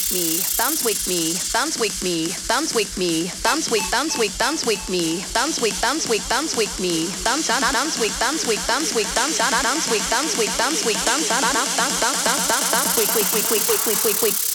with me, dance with me, dance with me, dance with me, dance with, dance with, dance with me, dance with, dance with, dance with me, dance, dance with, dance with, dance with, dance, dance with, dance with, dance with, dance, dance, dance, dance, dance, dance, quick, quick, quick, quick, quick, quick, quick, quick.